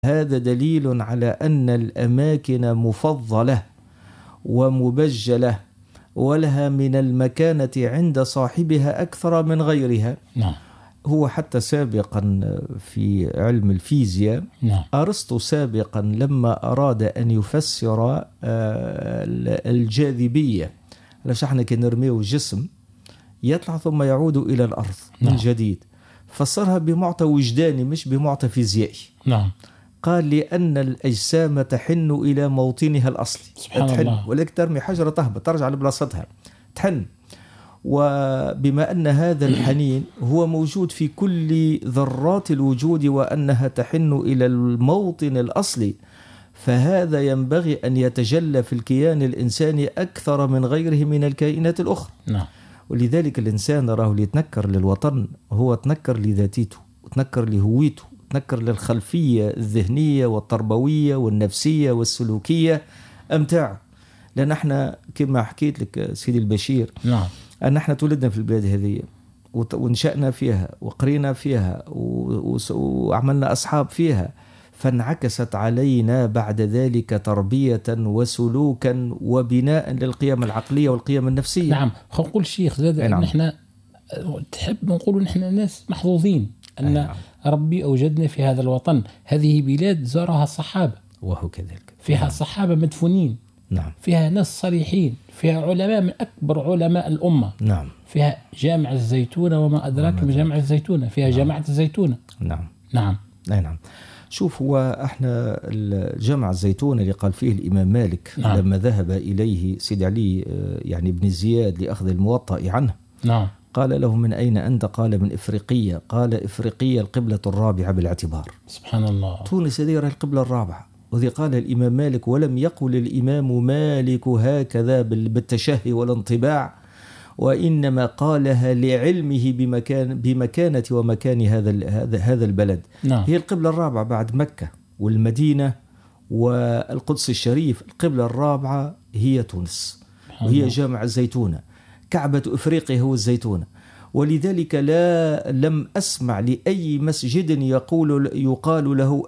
هذا دليل على أن الأماكن مفضلة ومبجلة ولها من المكانة عند صاحبها أكثر من غيرها. نعم. هو حتى سابقا في علم الفيزياء نعم. أرسطو سابقا لما أراد أن يفسر الجاذبية، علاش احنا كي نرميو جسم يطلع ثم يعود إلى الأرض من جديد، فسرها بمعطى وجداني مش بمعطى فيزيائي. نعم. قال لأن الأجسام تحن إلى موطنها الأصلي، سبحان تحن الله. ولك ترمي حجرة تهبط ترجع لبلاصتها تحن. وبما أن هذا الحنين هو موجود في كل ذرات الوجود وأنها تحن إلى الموطن الأصلي، فهذا ينبغي أن يتجلى في الكيان الإنساني أكثر من غيره من الكائنات الأخرى. نعم. ولذلك الإنسان راه يتنكر للوطن هو تنكر لذاتيته وتنكر لهويته، تنكر للخلفية الذهنية والتربوية والنفسية والسلوكية أمتاعه. لأن احنا كما حكيت لك سيدي البشير، نعم، أن احنا تولدنا في البلاد هذه ونشأنا فيها وقرينا فيها وعملنا أصحاب فيها، فانعكست علينا بعد ذلك تربية وسلوكا وبناء للقيم العقلية والقيم النفسية. نعم. خلينا نقول شيخ زاد نعم. نحن تحب نقول نحن ناس محظوظين أن نعم. ربي أوجدنا في هذا الوطن. هذه بلاد زارها الصحابة، وهو كذلك، فيها صحابة مدفونين، نعم، فيها ناس صريحين، فيها علماء من أكبر علماء الأمة، نعم، فيها جامع الزيتونة وما أدراك ما جامع الزيتونة، فيها جامعة الزيتونة. نعم، نعم. نعم. شوف، هو احنا الجامع الزيتون اللي قال فيه الإمام مالك، نعم. لما ذهب إليه سيد علي يعني بن زياد لأخذ الموطأ عنه، نعم. قال له من أين أنت؟ قال من إفريقية. قال إفريقية القبلة الرابعة بالاعتبار. سبحان الله. تونس هذه القبلة الرابعة. وذي قال الإمام مالك، ولم يقل الإمام مالك هكذا بالتشهي والانطباع، وإنما قالها لعلمه بمكانة ومكان هذا البلد. نعم. هي القبلة الرابعة بعد مكة والمدينة والقدس الشريف. القبلة الرابعة هي تونس، وهي جامع الزيتونة. كعبة إفريقيا هو الزيتونة. ولذلك لم أسمع لأي مسجد يقال له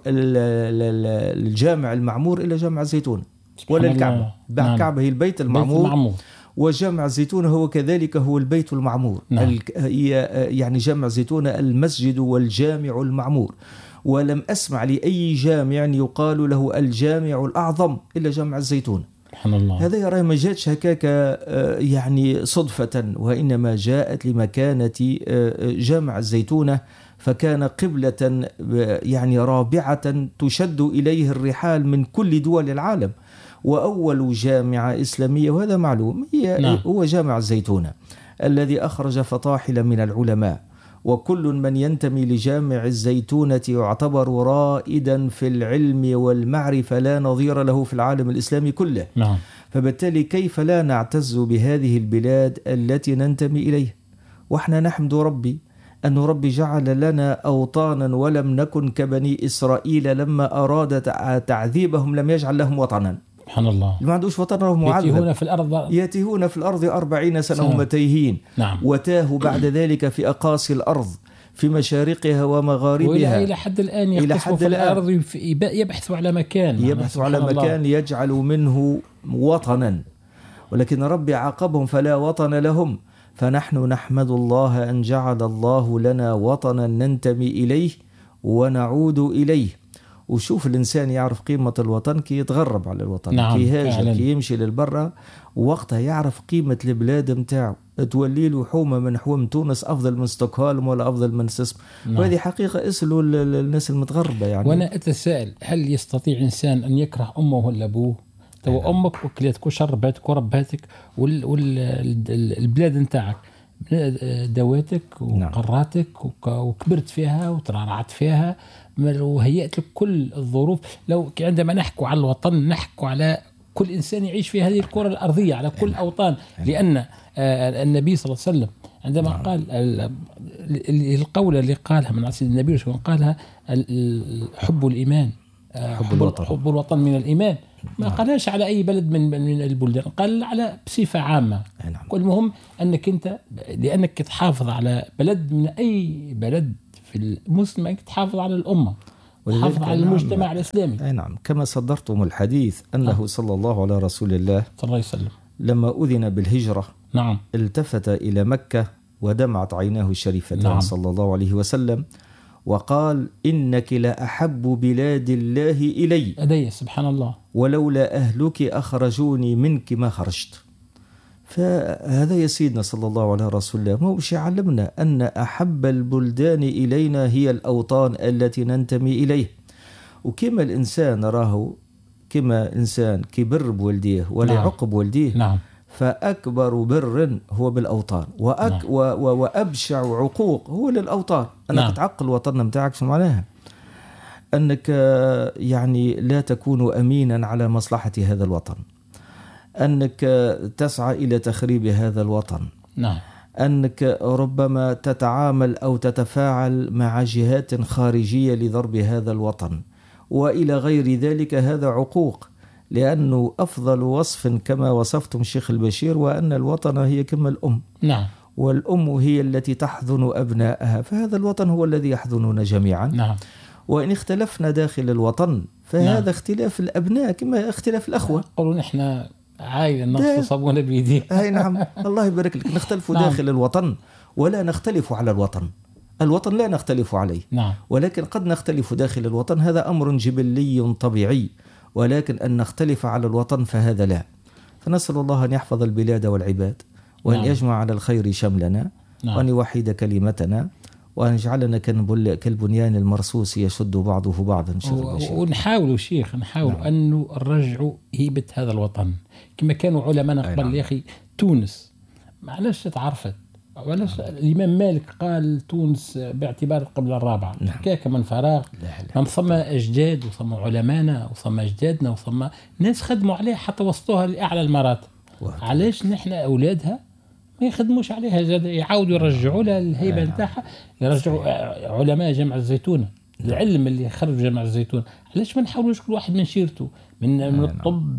الجامع المعمور إلا جامع الزيتونة، ولا الكعبة. بعد نعم. الكعبة هي البيت المعمور، وجامع الزيتونة هو كذلك هو البيت المعمور. نعم. يعني جامع الزيتونة المسجد والجامع المعمور. ولم أسمع لأي جامع يقال له الجامع الأعظم إلا جامع الزيتونة. سبحان الله. هذا يرى ما جاتش هكاك يعني صدفة، وإنما جاءت لمكانة جامع الزيتونة، فكان قبلة يعني رابعة تشد إليه الرحال من كل دول العالم، وأول جامعة إسلامية، وهذا معلوم، هو جامع الزيتونة الذي أخرج فطاحل من العلماء. وكل من ينتمي لجامع الزيتونة يعتبر رائدا في العلم والمعرفة لا نظير له في العالم الإسلامي كله. نعم. فبالتالي كيف لا نعتز بهذه البلاد التي ننتمي إليها؟ وإحنا نحمد ربي أن ربي جعل لنا أوطانا، ولم نكن كبني إسرائيل لما أراد تعذيبهم لم يجعل لهم وطنا. سبحان الله. ما عندوش وطن، راه معذب. يتيهون في الأرض 40 سنة هم تايهين. نعم. وتاهوا بعد ذلك في أقاصي الأرض في مشارقها ومغاربها، إلى حد الآن يقتصوا في الأرض، يبحثوا على مكان يجعل منه وطنا، ولكن ربي عاقبهم فلا وطن لهم. فنحن نحمد الله أن جعل الله لنا وطنا ننتمي إليه ونعود إليه. وشوف الإنسان يعرف قيمة الوطن كي يتغرب على الوطن. نعم. كي هاجر، كي يمشي للبرة، وقتها يعرف قيمة البلاد متاعه. تولي له حومة من حوم تونس أفضل من ستوكهولم ولا أفضل من سيسم. نعم. وهذه حقيقة اسألوا الناس المتغربة يعني. وأنا أتساءل، هل يستطيع إنسان أن يكره أمه ولا أبوه؟ تو أمك وكلتك وشربتك ورباتك والبلاد نتاعك دواتك وقراتك وكبرت فيها وترعرعت فيها وهيئت لك كل الظروف. لو عندما نحكوا على الوطن نحكوا على كل إنسان يعيش في هذه الكرة الأرضية، على كل أوطان، لأن النبي صلى الله عليه وسلم عندما قال القولة اللي قالها من عصر النبي قالها حب الإيمان، حب الوطن من الإيمان. ما قالهاش على أي بلد من البلدان، قال على بصفة عامة. كل مهم أنك أنت لأنك تحافظ على بلد من أي بلد في المسلم، أنك تحافظ على الأمة حافظ على المجتمع الإسلامي. أي نعم، كما صدرتم الحديث أنه صلى الله على رسول الله صلى الله عليه وسلم لما أذن بالهجرة نعم التفت إلى مكة ودمعت عيناه الشريفتان نعم. صلى الله عليه وسلم وقال إنك لأحب بلاد الله إلي سبحان الله، ولولا أهلك أخرجوني منك ما خرجت. فهذا يا سيدنا صلى الله عليه رسول الله ما وش يعلمنا أن أحب البلدان إلينا هي الأوطان التي ننتمي إليه. وكما الإنسان راه كما إنسان كبر بولديه ولا يعق بولديه نعم. فأكبر بر هو بالأوطان وأبشع عقوق هو للأوطان. أنك نعم. تعقل وطن متاعك شو معناها؟ أنك يعني لا تكون أمينا على مصلحة هذا الوطن، أنك تسعى إلى تخريب هذا الوطن، نعم. أنك ربما تتعامل أو تتفاعل مع جهات خارجية لضرب هذا الوطن وإلى غير ذلك. هذا عقوق، لأنه أفضل وصف كما وصفتم شيخ البشير وأن الوطن هي كما الأم. نعم. والأم هي التي تحضن أبنائها، فهذا الوطن هو الذي يحضننا جميعا. نعم. وإن اختلفنا داخل الوطن فهذا نعم. اختلاف الأبناء كما اختلاف الأخوة. قولوا نحن عائلة نص صابونة بيدي. أي نعم، الله يبارك لك. نختلف نعم. داخل الوطن ولا نختلف على الوطن. الوطن لا نختلف عليه نعم. ولكن قد نختلف داخل الوطن، هذا أمر جبلي طبيعي، ولكن أن نختلف على الوطن فهذا لا. فنسأل الله أن يحفظ البلاد والعباد وأن نعم. يجمع على الخير شملنا نعم. وأن يوحد كلمتنا وأن يجعلنا كالبنيان المرصوص يشد بعضه بعضا. ونحاول شيخ نحاول نعم. أن نرجع هيبة هذا الوطن كما كانوا علماء قبل. نعم. يا أخي تونس معلش تعرفت، وعلاش الإمام مالك قال تونس باعتبار القبلة الرابعة. نعم. كاك من فراغ ما ثم أجداد وثم علماءنا وثم أجدادنا وثم ناس خدموا عليها حتى وصلوها لأعلى المراتب. علاش نحن أولادها ما يخدموش عليها زاد يعاودوا يرجعوا لها الهيبة نتاعها، يرجعوا علماء جامعة الزيتونة العلم اللي خرج جامعة الزيتونة. علاش ما نحاولوش كل واحد من شيرته من الطب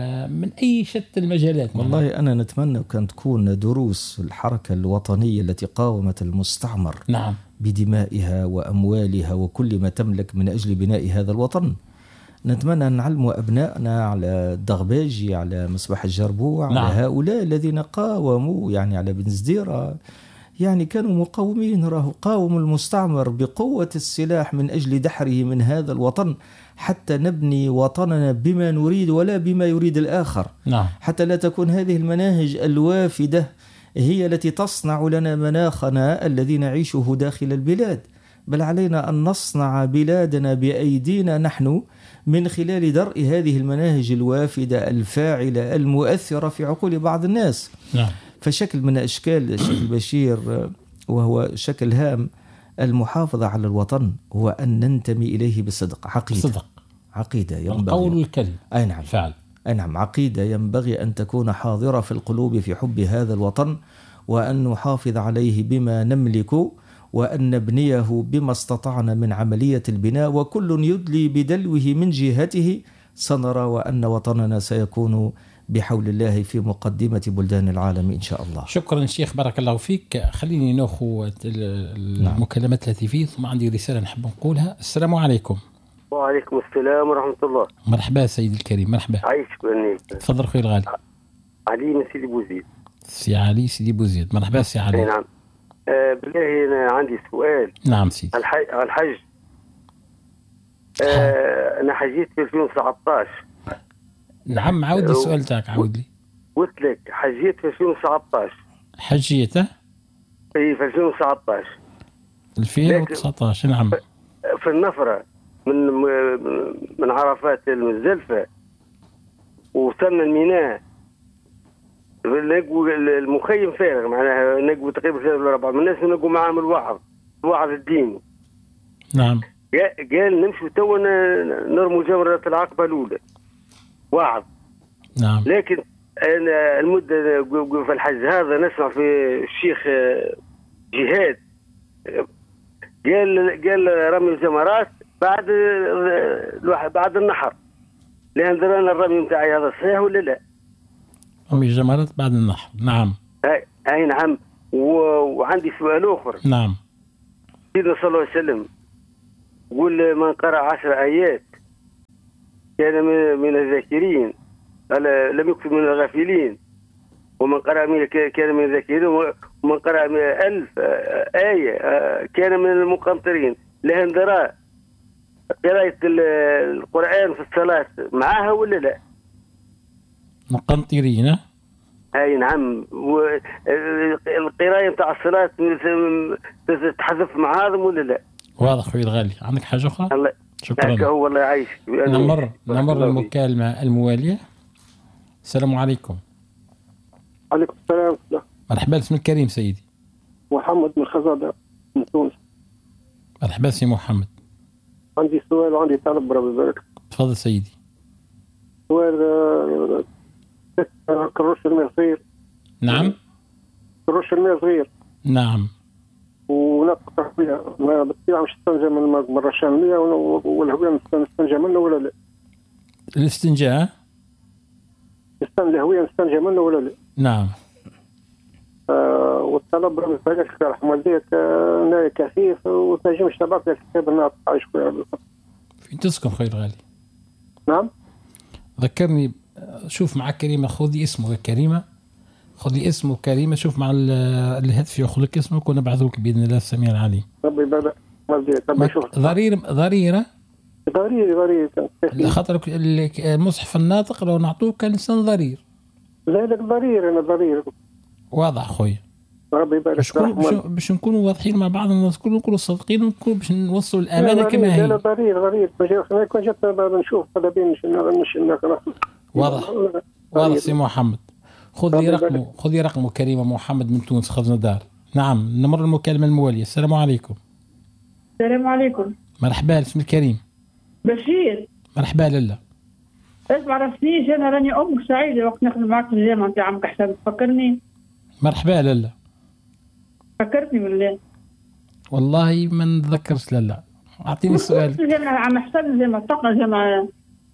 من أي شتى المجالات؟ والله أنا نتمنى كان تكون دروس الحركة الوطنية التي قاومت المستعمر نعم. بدمائها وأموالها وكل ما تملك من أجل بناء هذا الوطن. نتمنى أن نعلموا أبنائنا على الدغباجي، على مصباح الجربوع، نعم. على هؤلاء الذين قاوموا، يعني على بن زديرة، يعني كانوا مقاومين، راه قاوموا المستعمر بقوة السلاح من أجل دحره من هذا الوطن حتى نبني وطننا بما نريد ولا بما يريد الآخر. نعم. حتى لا تكون هذه المناهج الوافدة هي التي تصنع لنا مناخنا الذي نعيشه داخل البلاد، بل علينا أن نصنع بلادنا بأيدينا نحن من خلال درء هذه المناهج الوافدة الفاعلة المؤثرة في عقول بعض الناس. نعم. فشكل من أشكال الشيخ البشير وهو شكل هام المحافظة على الوطن هو أن ننتمي إليه بصدق. عقيدة ينبغي قول الكلمة. أي نعم. فعل. أي نعم. عقيدة ينبغي أن تكون حاضرة في القلوب في حب هذا الوطن، وأن نحافظ عليه بما نملك، وأن نبنيه بما استطعنا من عملية البناء، وكل يدلي بدلوه من جهته. سنرى وأن وطننا سيكون بحول الله في مقدمة بلدان العالم إن شاء الله. شكرا شيخ، بارك الله فيك. خليني ناخذ المكالمات التي فيه، ثم عندي رسالة نحب نقولها. السلام عليكم. وعليكم السلام ورحمة الله. مرحبا سيدي الكريم. مرحبا. عايشك ونيك. تفضل أخوي الغالي. علي من سيدي بوزيد. سي علي سيدي بوزيد. مرحبا سي علي. نعم. بالله أنا عندي سؤال. نعم سيدي. الحج. أنا حجيت في 2019. نعم. عاود السؤال تاعك، عاود لي. قلت لك حجيت في 2019. حجيته؟ في 2019. 2019 نعم. في النفرة من عرفات المزدلفة وصلنا الميناء، نقوا المخيم فارغ، معناها نقوا تقريبا 3 ولا 4 من الناس نقوا معاهم الوعظ الديني. نعم. قال نمشوا توا نرموا جمرة العقبة الأولى وعظ. نعم. لكن أنا المدة في الحج هذا نسمع في الشيخ جهاد قال رمي الجمرات بعد النحر، لأن درنا الرمي متاعي هذا صحيح ولا لا؟ رمي الجمرات بعد النحر. نعم. أي نعم. وعندي سؤال آخر. نعم. سيدنا صلى الله عليه وسلم يقول من قرأ 10 آيات كان من الذاكرين، لم يكتب من الغافلين. ومن قرأ كان من الذاكرين، ومن قرأ 1000 آية كان من المقنطرين. لهندرا قراءة القرآن في الصلاة معها ولا لا؟ مقنطرين. اي نعم. القراءة نتاع الصلاة تتحذف مع هذا ولا لا؟ واضح خويا الغالي. عندك حاجة أخرى؟ الله شكرا. هو الله يعيشك. نمر المكالمة الموالية. السلام عليكم. عليكم السلام. مرحبا، اسمك الكريم سيدي. محمد من خزادة من تونس. مرحبا سي محمد. عندي سؤال وعندي طلب ربي يبارك. تفضل سيدي. سؤال كرش الماء صغير. نعم. كرش الماء صغير. نعم. ونقطع فيها بالطبيعة مش تستنجى من مرة شاملية، والهوية نستنجى منه ولا لا؟ الاستنجاء الهوية نستنجى منه ولا لا؟ نعم. والطلب ربي يبارك رحم والديك ناي كثيف وتنجمش تبعت لك كتاب الناطق عايش فيها. فين تسكن خويا الغالي؟ نعم. ذكرني. شوف معك كريمة، خذي اسمه كريمة، خذي اسمه كريمة، شوف مع الهاتف ياخذ لك اسمك ونبعثوك بإذن الله السميع العليم. ربي يبارك والديك. ضريرة ضرير خاطر المصحف الناطق لو نعطوه كان لسان ضرير. لا لك ضرير. أنا ضرير. واضح خويا. ربي يبارك. باش نكونوا واضحين مع بعض، نكونوا صادقين، ونكونوا باش نوصلوا الأمانة كما هي. لا ضرير. ما كنت جات نشوف طلبين مش واضح سي محمد. خذي رقمه كريمة محمد من تونس خزنة دار. نعم. نمر المكالمة الموالية. السلام عليكم. السلام عليكم. مرحبا، اسم الكريم. بشير. مرحبا لله. اسمع رسنيش، انا راني امك سعيده وقت نخدم معك في الجامعه نتاع عمك حسن. تفكرني؟ مرحبا لله. فكرتني بالله. والله ما نتذكرش. لا اعطيني سؤالك. الجامعه عم حسن الجامعه تقرا الجامعه.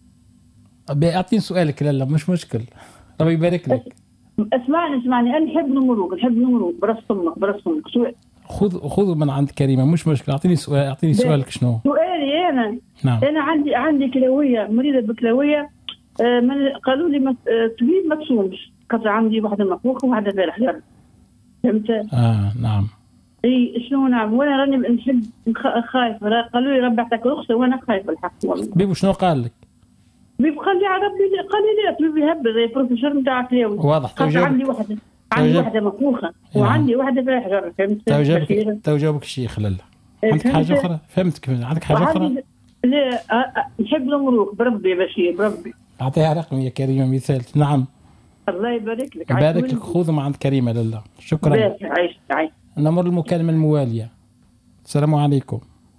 اعطيني سؤالك. لا مش مشكل. ربي يبارك لك. اسمعني انا نحب نمرق برسمك سؤال. خذوا من عند كريمه مش مشكل. اعطيني سؤالك شنو؟ سؤالي انا. نعم. انا عندي كلاويه، مريضه بكلاويه. قالوا لي طبيب ما تصومش، خاطر عندي واحده مفروخه وواحده فارح جرب. فهمت؟ نعم. اي شنو نعم؟ وانا راني نحب خايفه. قالوا لي ربي يعطيك رخصه وانا خايفه الحق والله. طبيب شنو قال لك؟ طبيب قال لي قال لي لا طبيب يهبل زي البروفيسور نتاع كلاوي. واضح. عندي واحده مفروخه وعندي واحده فارح جرب. فهمت؟ توجبك الشيخ لاله. عندك حاجه اخرى؟ فهمتك. عندك حاجه اخرى؟ لا نحب نمرق بربي يا بشير بربي. اعطيها رقم يا كريمه مثال. نعم. الله يبارك لك. يبارك لك. خذوا مع عند كريمه لله. شكرا. عايش. نمر المكالمه المواليه. السلام عليكم.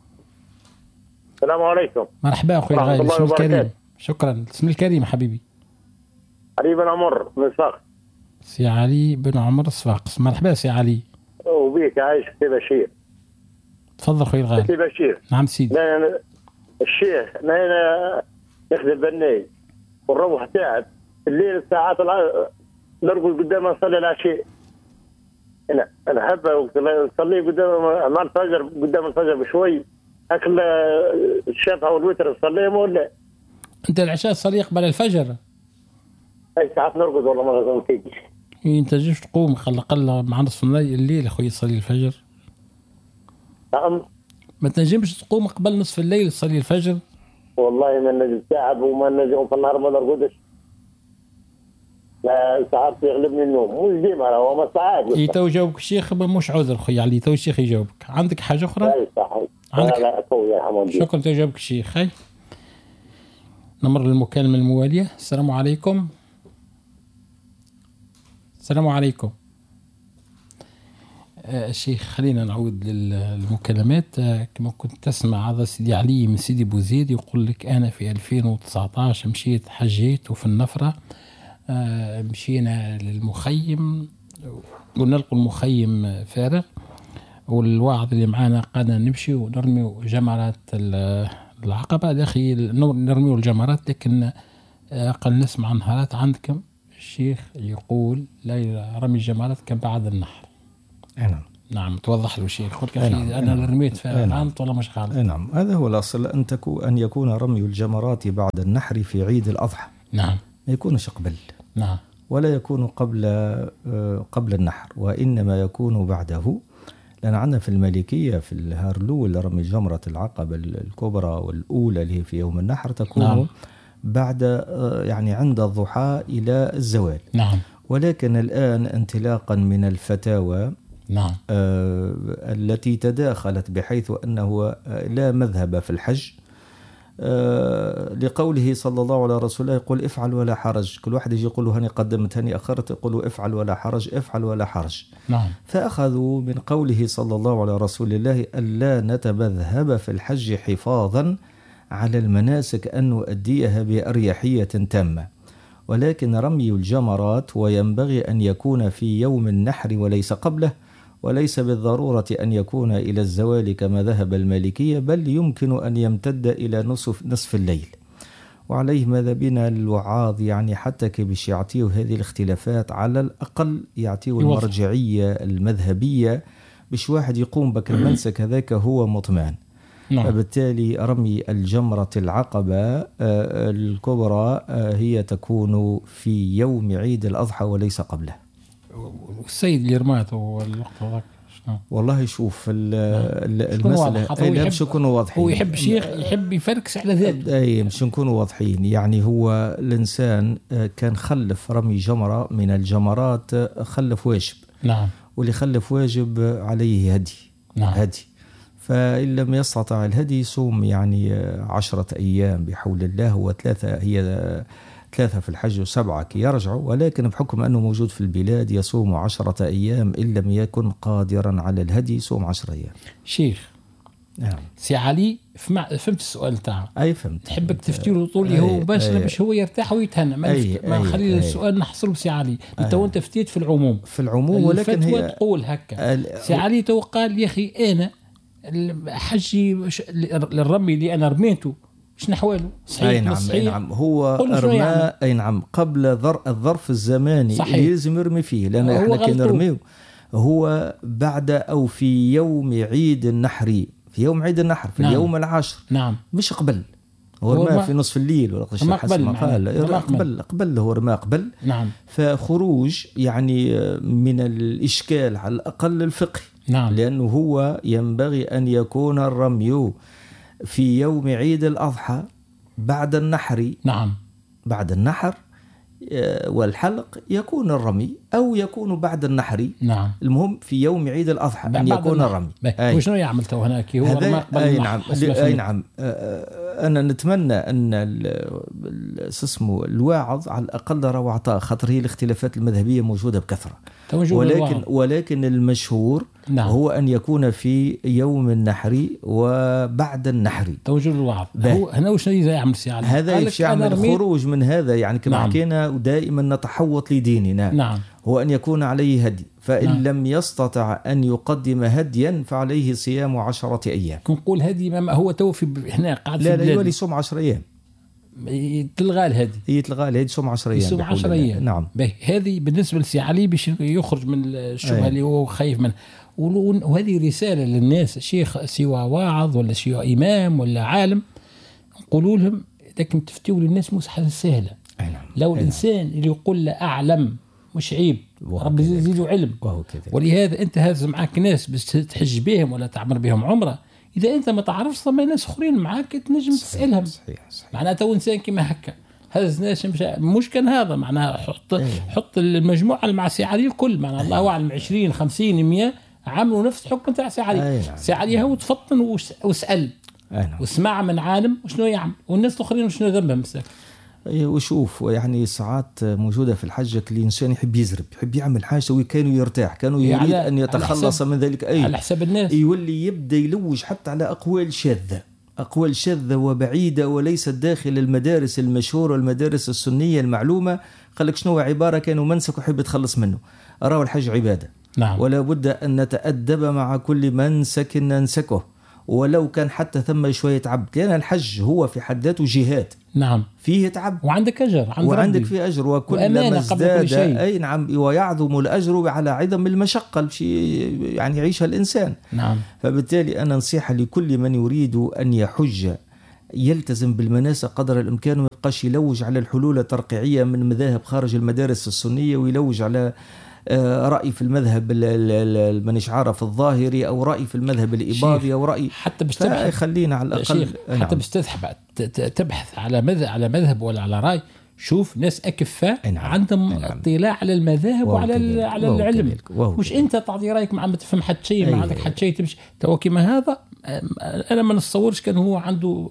السلام عليكم. مرحبا اخوي الغالي. اسم الكريم. شكرا. اسم الكريم حبيبي. علي بن عمر من صفاقس. سي علي بن عمر صفاقس. مرحبا سي علي. وبيك عايش سي بشير. تفضل اخوي الغالي. سي بشير. نعم سيدي. الشيخ انا نخدم بناي ونروح تعب الليل الساعات نرقد قدام نصلي العشاء. انا حابه وقت نصلي قدام مع الفجر، قدام الفجر بشوي اكل الشفعه والوتر نصليهم ولا انت العشاء تصلي قبل الفجر؟ اي ساعات نرقد والله ما نتيجي. انت جيش تقوم خلى اقل مع نصف الليل اخوي تصلي الفجر. نعم. ما تنجمش تقوم قبل نصف الليل تصلي الفجر؟ والله ما نجم تعب وما نجم في النهار ما نرقدش. لا ساعات يغلبني النوم مش ديما هو ما ساعات. تو جاوبك الشيخ مش عذر خويا علي. تو الشيخ يجاوبك. عندك حاجه اخرى؟ اي صحيح. عندك. لا خويا حمد. شكرا. تو جاوبك الشيخ. هاي نمر للمكالمه المواليه. السلام عليكم. السلام عليكم. الشيخ خلينا نعود للمكالمات. كما كنت تسمع هذا سيدي علي من سيدي بوزيد يقول لك أنا في 2019 مشيت حجيت وفي النفرة مشينا للمخيم ونلقوا المخيم فارغ، والواعظ اللي معانا قالنا نمشي ونرمي جمرات العقبة داخل نرمي الجمرات، لكن قال نسمع نهارات عندكم الشيخ يقول لا رمي الجمرات كان بعد النحر. نعم. نعم توضح له شيء قلت أنا رميت فغلط ولا مش غلط. نعم هذا هو الأصل، أن يكون رمي الجمرات بعد النحر في عيد الأضحى. نعم ما يكونش قبل. نعم ولا يكون قبل النحر، وإنما يكون بعده، لأن عندنا في المالكية في النهار الأول رمي جمرة العقبة الكبرى والأولى اللي هي في يوم النحر تكون نعم. بعد يعني عند الضحى إلى الزوال. نعم. ولكن الآن انطلاقا من الفتاوى نعم. التي تداخلت بحيث أنه لا مذهب في الحج، لقوله صلى الله على رسول الله يقول افعل ولا حرج، كل واحد يجي يقول هني قدمت هني أخرت، يقول افعل ولا حرج افعل ولا حرج. نعم. فأخذوا من قوله صلى الله على رسول الله ألا نتمذهب في الحج حفاظا على المناسك أن نؤديها بأريحية تامة، ولكن رمي الجمرات وينبغي أن يكون في يوم النحر وليس قبله، وليس بالضرورة أن يكون إلى الزوال كما ذهب المالكية، بل يمكن أن يمتد إلى نصف الليل. وعليه ماذا بنا الوعاظ يعني حتى كيفاش يعطيه هذه الاختلافات، على الأقل يعطيه المرجعية المذهبية باش واحد يقوم بك المنسك هذاك هو مطمئن. نعم. فبالتالي رمي الجمرة العقبة الكبرى هي تكون في يوم عيد الأضحى وليس قبله. السيد اللي رماته والوقت هذاك والله شوف المسألة باش نكونوا واضحين. هو يحب شيخ يحب يفركس على ذاته. أي باش نكونوا واضحين، يعني هو الإنسان كان خلف رمي جمرة من الجمرات، خلف واجب. نعم. واللي خلف واجب عليه هدي. نعم. هدي. فإن لم يستطع الهدي صوم يعني 10 أيام بحول الله، وثلاثة هي 3 في الحج و7 كي يرجعوا، ولكن بحكم أنه موجود في البلاد يصوم 10 أيام، إن لم يكن قادرا على الهدي صوم 10 أيام. شيخ نعم. سي علي فهمت السؤال تاعه؟ أي فهمت. تحبك تفتيله طولي هو باش هو يرتاح ويتهنى، ما نخلي السؤال نحصره بسي علي. انت فتيت في العموم ولكن هي تقول هكا. سي علي تو قال يا أخي أنا حجي للرمي اللي أنا رميته مش نحواله صحيح. أي نعم. أي نعم. هو رمى يعني. أي نعم قبل الظرف الزماني صحيح. اللي لازم يرمي فيه، لأن احنا كي نرميه هو بعد أو في يوم عيد النحر، في يوم عيد النحر في نعم. اليوم العاشر. نعم. مش قبل، هو رمى في نصف الليل ولا حسب ما قال قبل هو رمى قبل. نعم. فخروج يعني من الإشكال على الأقل الفقهي. نعم. لأنه هو ينبغي أن يكون الرمي في يوم عيد الأضحى بعد النحر. نعم. بعد النحر والحلق يكون الرمي، أو يكون بعد النحر. نعم. المهم في يوم عيد الأضحى أن يكون الرمي. وشنو يعمل تو هناك هو رمى قبل نعم. أي نعم. أنا نتمنى أن الواعظ على الأقل روى عطاء، خاطر هي الاختلافات المذهبية موجودة بكثرة، ولكن المشهور نعم. هو أن يكون في يوم النحر وبعد النحر. توجه الوعظ هو هنا وش يعمل سي علي؟ هذا يعمل الخروج من هذا، يعني كما نعم. حكينا دائما نتحوط لديننا. نعم. هو أن يكون عليه هدي، فإن نعم. لم يستطع أن يقدم هديا فعليه صيام 10 أيام. نقول هدي ما هو توفي هنا قاعد لا يولي صوم 10 أيام، تلغى الهدي، يتلغى الهدي صوم 10 أيام. صوم 10 أيام. نعم. هذه بالنسبة لسي علي باش يخرج من الشبهة اللي هو خايف منها. وهذه رسالة للناس، شيخ سوى واعظ ولا سوى إمام ولا عالم، نقولوا لهم لكن تفتيوا للناس مش حاجة سهلة. لو الإنسان اللي يقول لا أعلم مش عيب، ربي يزيدوا علم. ولهذا أنت هذا معك ناس بس تحج بهم ولا تعمر بهم عمره، إذا أنت ما تعرفش ثم ناس أخرين معك تنجم تسألهم. صحيح. معناها تو إنسان كما هكا هذا الناس مش كان هذا معناها حط المجموعة مع سي علي الكل، معناها الله أعلم 20 50 100 عملوا نفس الحكم تاع سي علي. سي علي هو تفطن واسأل واسمع من عالم وشنو يعمل، والناس الآخرين وشنو ذنبهم. وشوف يعني ساعات موجودة في الحج الإنسان يحب يزرب، يحب يعمل حاجة وكانوا يرتاح، كانوا يريد أن يتخلص من ذلك. على حساب الناس يولي يبدأ يلوج حتى على أقوال شاذة وبعيدة وليست داخل المدارس المشهورة المدارس السنية المعلومة. قال لك شنو عبارة كانوا منسك وحب يتخلص منه. أراه الحج عبادة. نعم. ولا بد أن نتأدب مع كل منسك ننسكه ولو كان حتى ثم شوية عبد، لأن الحج هو في حد ذاته جهاد. نعم فيه تعب وعندك أجر وعندك فيه أجر، وكلما ازداد أي نعم ويعظم الأجر على عظم المشقة يعني يعيشها الإنسان. نعم. فبالتالي أنا نصيحة لكل من يريد أن يحج يلتزم بالمناسك قدر الإمكان، وما يبقاش يلوج على الحلول الترقيعية من مذاهب خارج المدارس السنية، ويلوج على رأي في المذهب المانيش عارف الظاهري، أو رأي في المذهب الإباضي، أو رأي حتى بستبحث خلينا على الأقل حتى تبحث على مذهب ولا على رأي. شوف ناس أكفاء عندهم اطلاع على المذاهب وعلى العلم، مش أنت تعطي رأيك ما تفهم حد شيء، ما عندك حد شيء تمشي توكيما. هذا أنا ما نتصورش كان هو عنده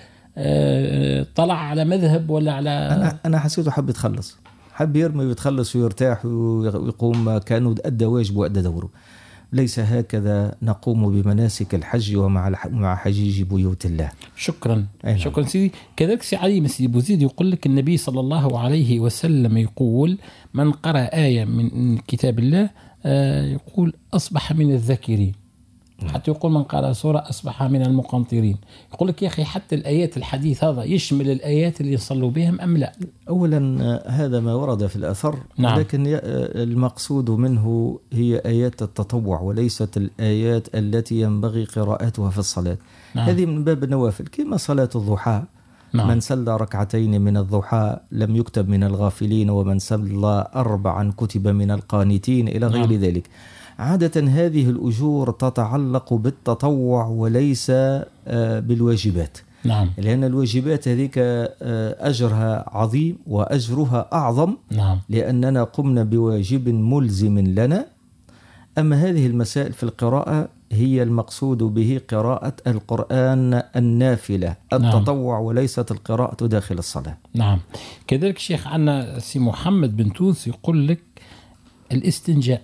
طلع على مذهب ولا على أنا حسيته حب يتخلص، حب يرمي ويتخلص ويرتاح ويقوم كأنه أدى واجبه وأدى دوره. ليس هكذا نقوم بمناسك الحج ومع حجيج بيوت الله. شكرا. شكرا سيدي. كذلك سي علي سيدي بوزيد يقول لك النبي صلى الله عليه وسلم يقول من قرأ آية من كتاب الله يقول أصبح من الذاكرين، حتى يقول من قرأ سورة أصبح من المقنطرين. يقول لك يا أخي حتى الآيات الحديث هذا يشمل الآيات اللي يصلوا بهم أم لا؟ أولا هذا ما ورد في الأثر، نعم. لكن المقصود منه هي آيات التطوع وليست الآيات التي ينبغي قراءتها في الصلاة. نعم. هذه من باب النوافل كما صلاة الضحى. نعم. من صلى ركعتين من الضحى لم يكتب من الغافلين، ومن صلى 4 كتب من القانتين إلى غير نعم. ذلك. عادة هذه الأجور تتعلق بالتطوع وليس بالواجبات. نعم. لأن الواجبات هذيك أجرها عظيم وأجرها أعظم. نعم. لأننا قمنا بواجب ملزم لنا. أما هذه المسائل في القراءة هي المقصود به قراءة القرآن النافلة التطوع. نعم. وليست القراءة داخل الصلاة. نعم. كذلك شيخ عنا سي محمد بن تونس يقول لك الاستنجاء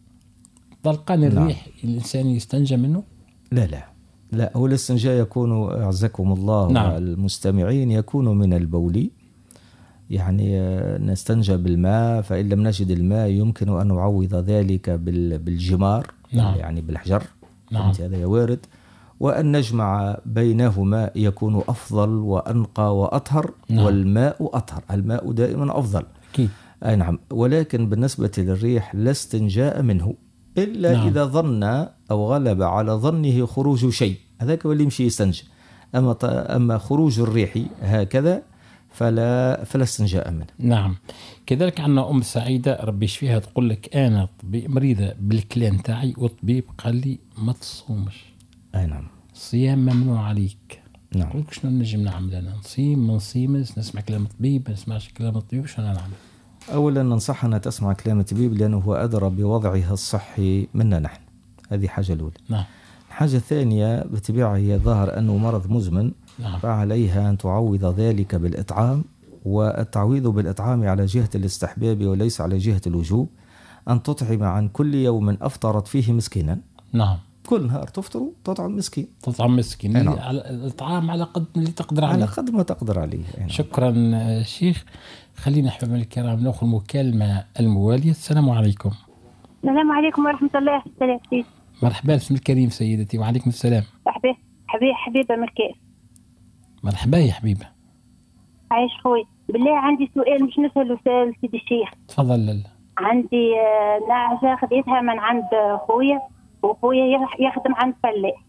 طلقان الريح. نعم. الإنسان يستنجى منه؟ لا هو الاستنجاء يكون أعزكم الله. نعم. والمستمعين يكون من البول، يعني نستنجى بالماء، فإن لم نجد الماء يمكن أن نعوض ذلك بالجمار. نعم. يعني بالحجر. نعم. هذا وارد. وأن نجمع بينهما يكون أفضل وأنقى وأطهر. نعم. والماء أطهر، الماء دائما أفضل. أكيد. أي نعم. ولكن بالنسبة للريح لا استنجاء منه إلا نعم. إذا ظن أو غلب على ظنه خروج شيء، هذاك هو اللي يمشي يستنجى. أما خروج الريح هكذا فلا استنجاء منه. نعم. كذلك عنا أم سعيدة ربي يشفيها تقول لك أنا مريضة بالكلان تاعي والطبيب قال لي ما تصومش. أي نعم. الصيام ممنوع عليك. نعم. قلت شنو نجم نعمل أنا؟ نصيم ما نصيمش، نسمع كلام الطبيب ما نسمعش كلام الطبيب، شنو نعمل؟ أولا ننصح أن تسمع كلام الطبيب لأنه هو أدرى بوضعها الصحي منا نحن. هذه حاجة الأولى. نعم. الحاجة الثانية بالطبيعة هي ظاهر أنه مرض مزمن. نعم. فعليها أن تعوض ذلك بالإطعام، والتعويض بالإطعام على جهة الاستحباب وليس على جهة الوجوب. أن تطعم عن كل يوم أفطرت فيه مسكينا. نعم. كل نهار تفطر تطعم مسكين. تطعم مسكين. نعم. الإطعام على قد اللي تقدر عليه. على قد ما تقدر عليه. نعم. شكرا شيخ. خلينا أحباب الكرام نأخذ المكالمة الموالية. السلام عليكم. السلام عليكم ورحمة الله وبركاته. مرحبا اسم الكريم سيدتي. وعليكم السلام. حبيبة مركز. مرحبا يا حبيبة. عايش خوي. بالله عندي سؤال مش نسأله سيدي الشيخ. تفضل. لله. عندي نعجة خذيتها من عند خويا، وخويا يخدم عند فلاح.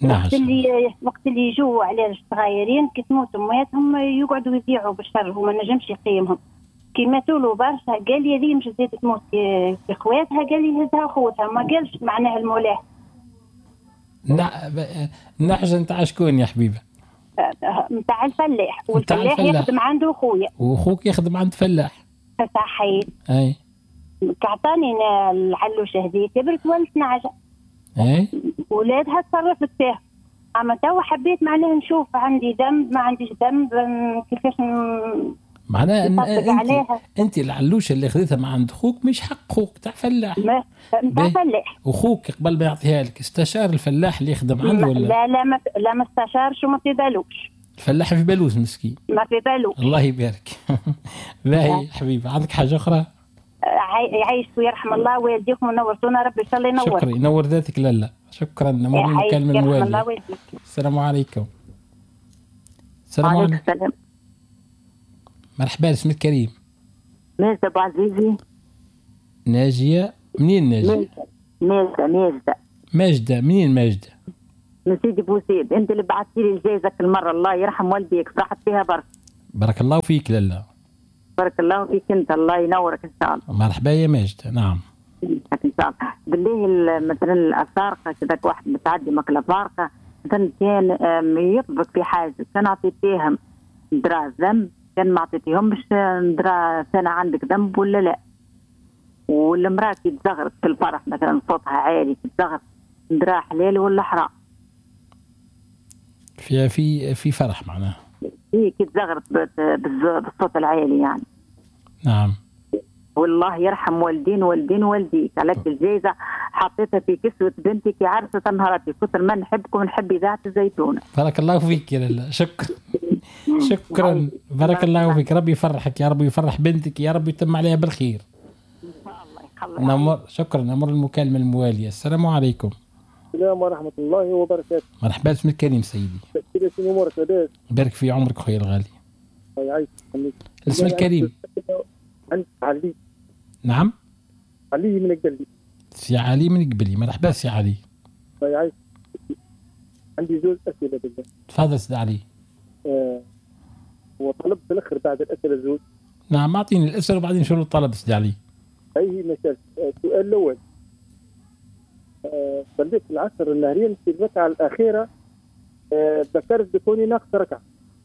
وقت اللي يجوا على الصغيرين كي تموت امهاتهم يقعدوا يبيعوا بالشر وما نجمش يقيمهم. كي ماتوا له برشا قال لي هذه مش زيت تموت في خواتها، قال لي هزها خوتها، ما قالش معناها المولاه. نعجة نتاع شكون يا حبيبه؟ نتاع الفلاح، والفلاح يخدم عنده خويا واخوك يخدم عند فلاح. صحيح. اي كعطاني العلوشه هذه كبرت ولت نعجة. اي ولادها تصرفت فيها. اما تو حبيت معناها نشوف عندي ذنب ما عنديش ذنب كيفاش معناها انت العلوشه اللي خذيتها مع عند اخوك مش حق اخوك تاع فلاح. تاع فلاح. واخوك قبل ما يعطيها لك استشار الفلاح اللي يخدم عنده ولا لا ما استشارش وما في بالوش. الفلاح في بالوش مسكين. ما في بالوش. الله يبارك. باهي حبيبي. عندك حاجه اخرى؟ يعيش ويرحم الله والديكم ونورتونا ربي ان شاء الله ينور. شكرا. ينور ذاتك. لا شكرا. نمر المكالمه المواليه. السلام عليكم. السلام عليكم. مرحبا، اسمك كريم؟ ماجدة أبو عزيزي. ناجية، منين ناجية؟ ماجدة منين ماجدة؟ من سيدي بوسيد. انت اللي بعثتي لي الجائزة كل مرة، الله يرحم والديك، فرحت فيها برك. بارك الله فيك. لالا بارك الله فيك انت، الله ينورك ان شاء الله. مرحبا يا ماجدة. نعم ان شاء الله. بالله مثلا الافارقه كذاك واحد متعدي ماكله فارقه مثلا كان يطبق في حاجه، كان عطيتيهم درا ذنب، كان ما عطيتيهمش درا سنه عندك ذنب ولا لا. والمراه كي تزغرت في الفرح مثلا صوتها عالي تزغرت، درا حلال ولا حرام؟ في فرح معناها. هي كي تزغرت بالصوت العالي يعني. نعم. والله يرحم والدين والديك، عليك الجائزة حطيتها في كسوة بنتك يا عرسة نهارتي، كثر ما نحبكم نحب إذاعة الزيتونة. بارك الله فيك يا لالا. شكرا بارك الله فيك. ربي يفرحك يا رب، يفرح بنتك يا رب، يتم عليها بالخير. شكرا. نمر المكالمة الموالية. السلام عليكم. السلام ورحمة الله وبركاته. مرحبا، اسمك كريم سيدي؟ بارك في عمرك أخوي الغالي. اسمك كريم؟ علي. نعم. علي من قبلي. سي علي من قبلي. مرحبا سي علي. عندي زوج أسئلة بالله. تفضل سي علي. وطلبت بالأخر بعد الأسئلة زوج. نعم أعطيني الأسئلة وبعدين شو الطلب سي علي. أي مثال. السؤال الأول، صليت العصر النهرين في الركعة الأخيرة، ذكرت بكوني ناقص ركعة.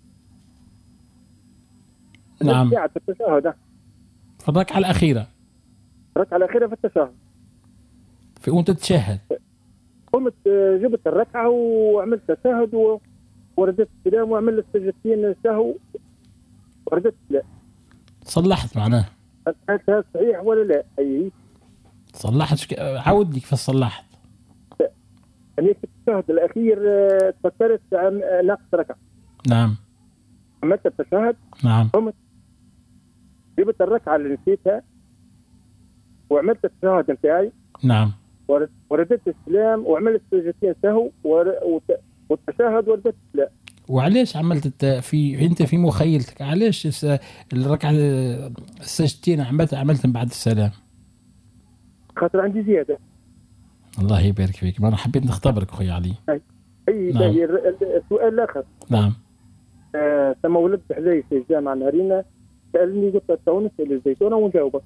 نعم. في التشهد. في الركعة الأخيرة. الركعة الأخيرة في التشهد. في وأنت تتشهد. قمت جبت الركعة وعملت تشهد وردت السلام وعملت سجدتين سهو وردت لا. صلحت معناه. هذا صحيح ولا لا؟ أي. صلحت. عود لك في الصلحت. يعني في التشهد الأخير تفكرت ناقص ركعة. نعم. عملت التشهد. نعم. قمت جبت الركعة اللي نسيتها وعملت التشهد نتاعي. نعم. وردت السلام وعملت سجدتين سهو والتشهد وردت لا. وعليش عملت انت في مخيلتك علاش الركعة السجدتين عملتهم بعد السلام؟ خاطر عندي زيادة. الله يبارك فيك. ما انا حبيت نختبرك اخوي علي. اي نعم. السؤال الاخر. نعم. ثم ولد حلاي في الجامعة نهارينا سألني قلت له نسأل الزيتونة ونجاوبه.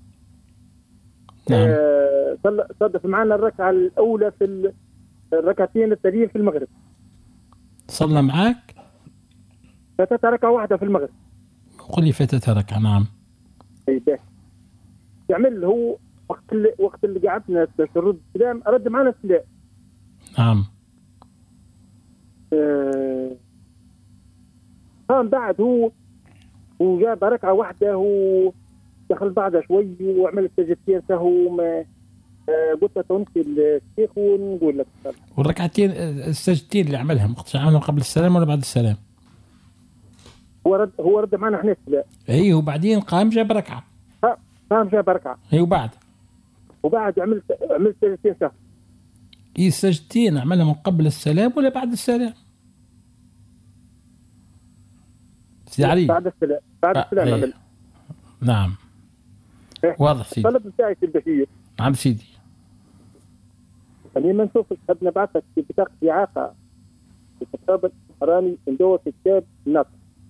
نعم. صدف معنا الركعة الأولى في الركعتين التاليين في المغرب. صلى معاك؟ فاتتها ركعة واحدة في المغرب. قل لي فاتتها ركعة. نعم. أي باهي. يعمل هو وقت اللي قعدنا ترد السلام أرد معنا السلام. نعم. كان بعد هو وجاب ركعة واحدة ودخل بعدها شوي وعمل سجدتين سهو. ما قلت له تونسي الشيخ ونقول لك. والركعتين السجدتين اللي عملهم وقت عملهم قبل السلام ولا بعد السلام؟ هو رد معنا احنا السلام. اي وبعدين قام جاب ركعة. قام جاب ركعة. اي وبعد عملت سجدتين سهو. اي السجدتين عملهم قبل السلام ولا بعد السلام؟ سيدي علي. بعد السلام عمل. نعم. واضح سيدي. الطلب بتاعي في البشير. نعم سيدي. يعني ما نشوفك قد نبعثك في بطاقة إعاقة في كتاب حرامي ندور في كتاب نطق.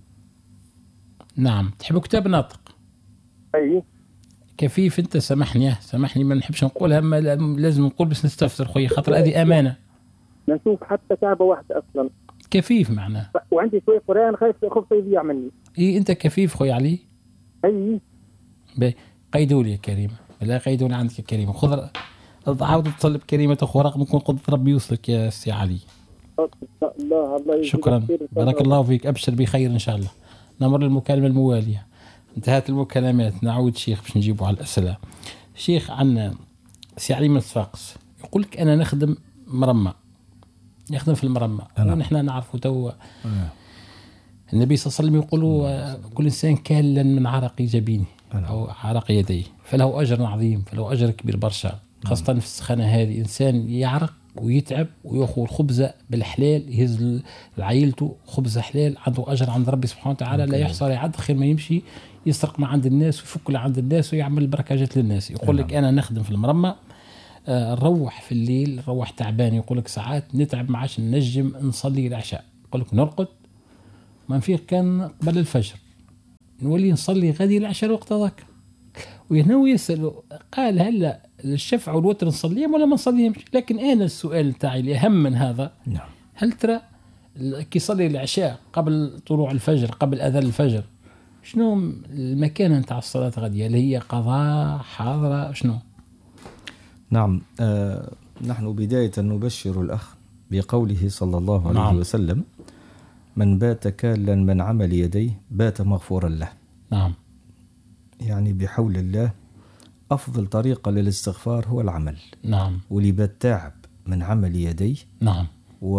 نعم. تحب كتاب نطق؟ أي. كفيف أنت. سامحني ما نحبش نقولها، ما لازم نقول بس نستفسر خويا خاطر هذه أمانة. نشوف حتى كعبة واحدة أصلا. كفيف معناه. وعندي شوية قرآن خايف يضيع مني. إيه أنت كفيف خويا علي؟ أي. قيدوا لي يا كريم. لا قيدوا لي عندك يا كريم. خذ عاود تطلب كريمة أخو رقم يكون قدرة ربي يوصلك يا سي علي. الله شكرا. بارك الله فيك. أبشر بخير إن شاء الله. نمر للمكالمة الموالية. انتهت المكالمات. نعود شيخ باش نجيبوا على الأسئلة. شيخ عنا سي علي من صفاقس يقول لك أنا نخدم مرمى، يخدم في المرمى. ونحن نعرفوا تو النبي صلى الله عليه وسلم يقول كل إنسان كالا من عرق جبينه أو عرق يديه فله أجر عظيم، فله أجر كبير برشا، خاصة في السخانة هذه. إنسان يعرق ويتعب ويأخذ خبزة بالحلال، يهز لعائلته خبزة حلال، عنده أجر عند ربي سبحانه وتعالى لا يحصى يعد، خير ما يمشي يسرق ما عند الناس ويفك اللي عند الناس ويعمل بركاجات للناس. يقول لك أنا نخدم في المرمى، نروح في الليل، نروح تعبان، يقول لك ساعات نتعب ما عادش نجم نصلي العشاء، يقول لك نرقد ما نفيق كان قبل الفجر، نولي نصلي غادي العشاء الوقت هذاك. وينوي يسأل قال هلا الشفع والوتر نصليهم ولا ما نصليهمش؟ لكن أنا السؤال تاعي الأهم من هذا، هل ترى كي يصلي العشاء قبل طلوع الفجر، قبل أذان الفجر، شنو المكانة نتاع الصلاة غادية؟ اللي هي قضاء حاضرة شنو؟ نعم. نحن بداية نبشر الأخ بقوله صلى الله عليه وسلم: من بات كالا من عمل يديه بات مغفورا له. نعم. يعني بحول الله أفضل طريقة للاستغفار هو العمل. نعم. واللي بات تعب من عمل يديه، نعم،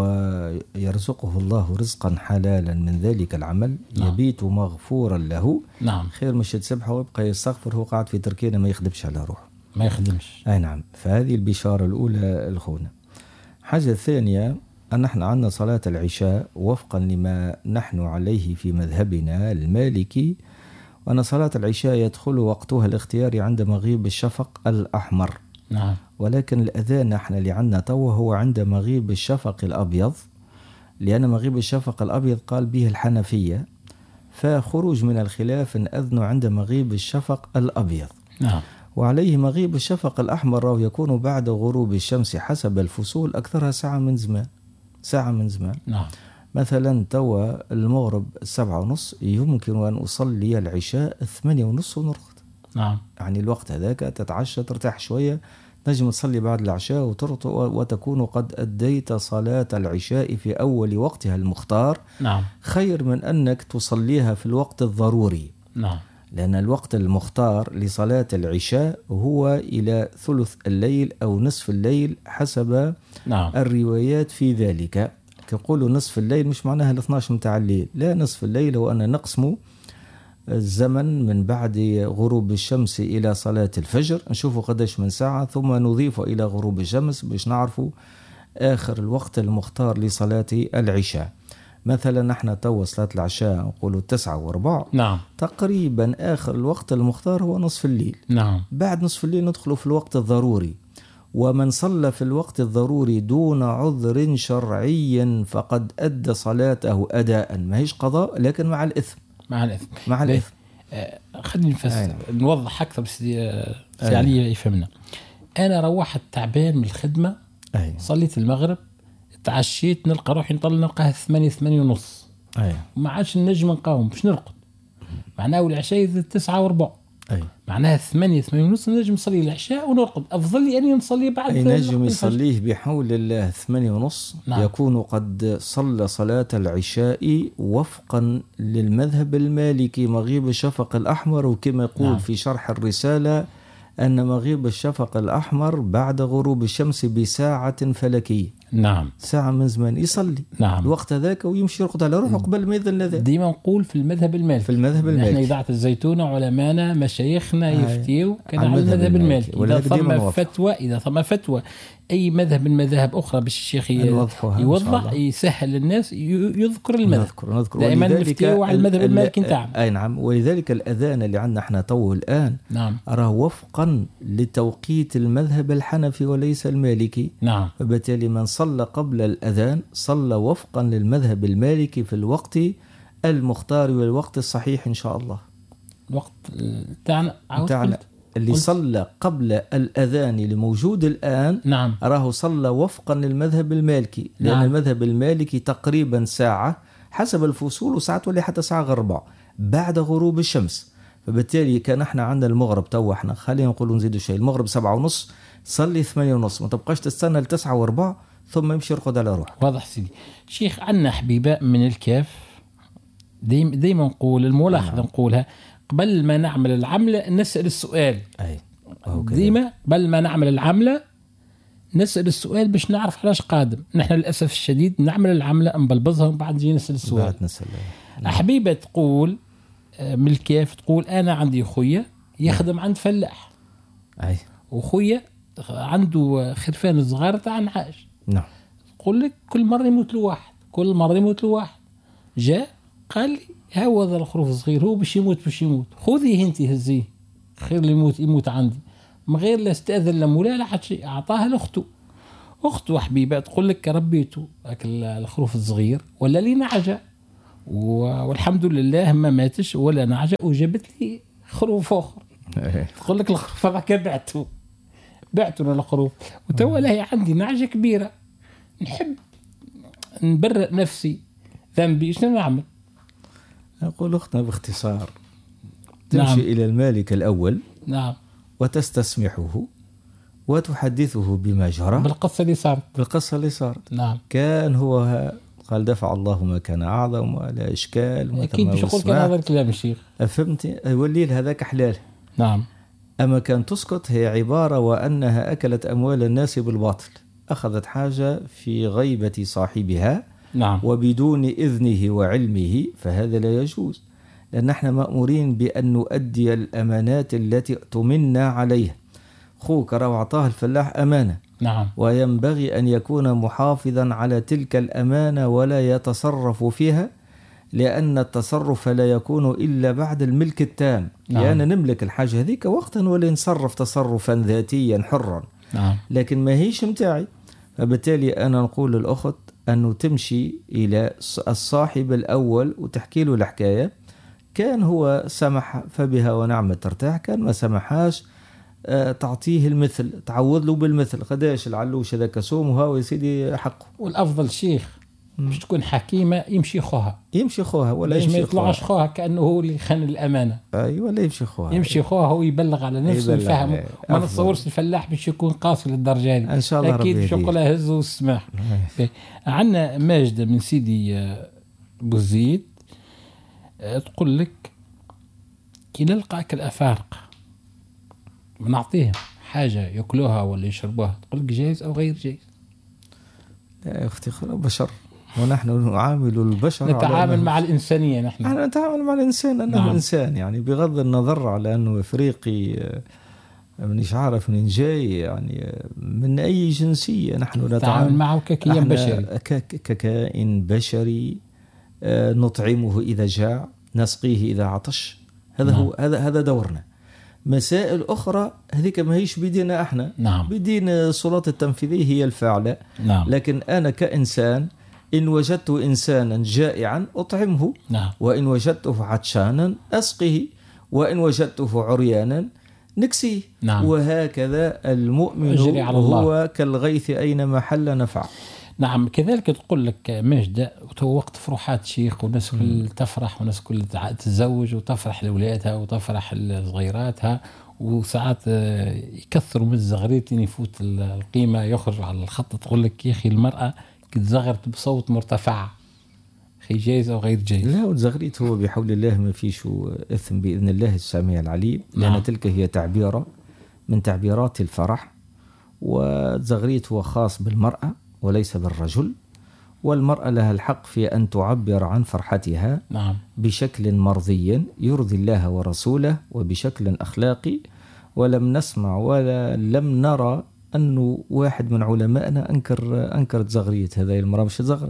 ويرزقه الله رزقا حلالا من ذلك العمل، نعم، يبيت مغفورا له. نعم. خير مش تسبحه ويبقى يستغفر هو قاعد في تركينه ما يخدمش على روحه، ما يخدمش. أي نعم. فهذه البشارة الأولى الخونة. حاجة ثانية أن نحن عندنا صلاة العشاء وفقا لما نحن عليه في مذهبنا المالكي، وأن صلاة العشاء يدخل وقتها الاختياري عند مغيب الشفق الأحمر. نعم. ولكن الأذان نحن اللي عندنا تو هو عند مغيب الشفق الأبيض، لأن مغيب الشفق الأبيض قال به الحنفية، فخروج من الخلاف أن أذن عند مغيب الشفق الأبيض. نعم. وعليه مغيب الشفق الأحمر يكون بعد غروب الشمس حسب الفصول أكثرها ساعة من زمان. نعم. مثلا توا المغرب 7:30، يمكن أن أصلي العشاء 8:30 ونرقد. نعم. يعني الوقت هذاك تتعشى ترتاح شوية، نجم تصلي بعد العشاء وتكون قد أديت صلاة العشاء في أول وقتها المختار. نعم. خير من أنك تصليها في الوقت الضروري. نعم. لأن الوقت المختار لصلاة العشاء هو إلى ثلث الليل أو نصف الليل حسب نعم. الروايات في ذلك. كنقولوا نصف الليل مش معناها 12 متاع الليل، لا، نصف الليل هو أن نقسم الزمن من بعد غروب الشمس إلى صلاة الفجر، نشوفوا قداش من ساعة، ثم نضيف إلى غروب الشمس باش نعرفوا آخر الوقت المختار لصلاة العشاء. مثلا نحن تو صلاة العشاء نقولوا 9:04. نعم. تقريبا آخر الوقت المختار هو نصف الليل. نعم. بعد نصف الليل ندخلوا في الوقت الضروري، ومن صلى في الوقت الضروري دون عذر شرعي فقد أدى صلاته أداء، ما هيش قضاء لكن مع الإثم. خلينا نوضح أكثر سي علي يفهمنا. أنا روحت تعبان من الخدمة، صليت المغرب، تعشيت، نلقى روحي نلقاها 8:30. وما عادش نجم نقاوم باش نرقد، معناه العشاء 9:04. معناها 8:30 نجم نصلي العشاء ونرقد. أفضل لي أني نصلي بعد. نجم يصليه بحول الله 8:30. نعم. يكون قد صلى صلاة العشاء وفقا للمذهب المالكي مغيب الشفق الأحمر، وكما يقول نعم. في شرح الرسالة أن مغيب الشفق الأحمر بعد غروب الشمس بساعة فلكية. نعم. ساعة من زمان يصلي. نعم. الوقت ذاك ويمشي يرقد على روحه قبل ما يذن الأذان. ديما نقول في المذهب المالكي. احنا إذاعة الزيتونة علماءنا مشايخنا يفتيوا كان على المذهب المالكي. إذا ثم فتوى أي مذهب من مذاهب أخرى باش الشيخ يوضح يسهل للناس يذكر المذهب. نذكر دائما نفتيوا على المذهب المالكي نتاعنا. أي نعم. ولذلك الأذان اللي عندنا احنا تو الآن نعم. أراه وفقا لتوقيت المذهب الحنفي وليس المالكي. نعم. وبالتالي من صلى قبل الأذان صلى وفقا للمذهب المالكي في الوقت المختار والوقت الصحيح إن شاء الله. الوقت تاعنا اللي صلى قبل الأذان اللي موجود الآن نعم. راه صلى وفقا للمذهب المالكي، لأن نعم. المذهب المالكي تقريبا ساعة حسب الفصول، وساعات ولا حتى ساعة 4 بعد غروب الشمس. فبالتالي كان احنا عندنا المغرب تو احنا خلينا نقولوا نزيدوا شيء، المغرب 7:30 صلي 8:30، ما تبقاش تستنى 9:04 ثم يمشي يرقد على روح. واضح سيدي. شيخ عنا حبيبة من الكاف دايما نقول الملاحظة نقولها قبل ما نعمل العملة نسأل السؤال. ديما قبل ما نعمل العملة نسأل السؤال باش نعرف علاش قادم. نحن للأسف الشديد نعمل العملة نبلبزها وبعد نجي نسأل السؤال. حبيبة تقول من الكاف تقول أنا عندي خويا يخدم عند فلاح، وخويا عنده خرفان صغار تاع نعاش، نعم. تقول لك كل مرة يموت له واحد، جاء قال لي هذا الخروف الصغير هو باش يموت خذيه انت هزيه، خير اللي يموت عندي، من غير لا استأذن لمولا لا حد شيء. أعطاها لأخته حبيبة، تقول لك ربيته الخروف الصغير ولا لي نعجة، والحمد لله ما ماتش ولا نعجة، وجابت لي خروف آخر. تقول لك الخروف هذاك بعته الخروف، وتوا لهي عندي نعجة كبيرة، نحب نبرئ نفسي، ذنبي شنو نعمل؟ أقول أختنا باختصار تمشي إلى المالك الأول، نعم، وتستسمحه وتحدثه بما جرى، بالقصة اللي صارت. نعم. كان هو قال دفع الله ما كان أعظم ولا إشكال. أكيد مش يقول كان هذا الكلام الشيخ، فهمتي؟ يولي هذاك حلال. نعم. أما كان تسقط هي عبارة وأنها أكلت أموال الناس بالباطل، أخذت حاجة في غيبة صاحبها، نعم، وبدون إذنه وعلمه، فهذا لا يجوز، لأن احنا مأمورين بأن نؤدي الأمانات التي تمنى عليها. خوك راه أعطاه الفلاح أمانة، نعم، وينبغي أن يكون محافظا على تلك الأمانة ولا يتصرف فيها، لأن التصرف لا يكون إلا بعد الملك التام. نعم. لأن نملك الحاجة هذيك وقتا ولا نتصرف تصرفا ذاتيا حرا، نعم، لكن ما هيش متاعي. فبالتالي أنا نقول للأخت أنه تمشي إلى الصاحب الأول وتحكي له الحكاية، كان هو سمح فبها ونعمة ترتاح، كان ما سمحاش تعطيه المثل، تعوض له بالمثل. قداش العلوش هذا كسوم وهو يا سيدي حقه. والأفضل شيخ مش تكون حكيمة يمشي خوها ولا ما يطلعش خوها كأنه هو اللي خان الأمانة. أيوة، ولا يمشي خوها هو يبلغ على نفسه ويفهمه. ما نتصورش الفلاح باش يكون قاسي للدرجة دي، إن شاء الله أكيد باش يقولها هز والسماح. عندنا ماجدة من سيدي بوزيد تقول لك كي نلقاك الأفارقة بنعطيهم حاجة يأكلوها ولا يشربوها، تقول لك جائز أو غير جائز؟ لا يا أختي، بشر، ونحن نعامل البشر، نتعامل مع الإنسانية، نحن نتعامل مع الإنسان أنه نعم. إنسان، يعني بغض النظر على أنه إفريقي منيش عارف من جاي، يعني من أي جنسية، نحن نتعامل معه ككائن بشري، ككائن بشري. نطعمه إذا جاع، نسقيه إذا عطش، هذا نعم. هذا دورنا. مسائل أخرى هذيك ما هيش بدينا احنا، نعم. بدين السلطات التنفيذية هي الفاعلة، نعم. لكن أنا كإنسان إن وجدت إنسانا جائعا أطعمه، نعم. وإن وجدته عطشانا أسقه، وإن وجدته عريانا نكسيه، نعم. وهكذا المؤمن هو كالغيث أينما حل نفع. نعم. كذلك تقول لك ماجدة، وقت فروحات شيخ وناس كل تفرح وناس كل تتزوج وتفرح لأولادها وتفرح لصغيراتها، وساعات يكثروا من الزغريتين يفوت القيمة يخرج على الخط. تقول لك يا أخي المرأة كتزغرت بصوت مرتفع، أخي جايز أو غير جايز؟ لا، وتزغريت هو بحول الله ما فيش إثم بإذن الله السميع العليم، لأن نعم. تلك هي تعبيرة من تعبيرات الفرح، وتزغريت هو خاص بالمرأة وليس بالرجل، والمرأة لها الحق في أن تعبر عن فرحتها، نعم. بشكل مرضي يرضي الله ورسوله وبشكل أخلاقي. ولم نسمع ولا لم نرى أنه واحد من علمائنا أنكر تزغرية هذه المرأة، مش تزغرت،